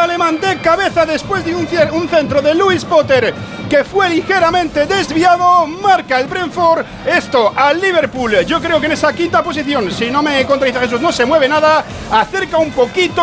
alemán de cabeza después de un centro de Lewis Potter que fue ligeramente desviado. Marca el Brentford esto al Liverpool. Yo creo que en esa quinta posición, si no me contradice Jesús, no se mueve nada, acerca un poquito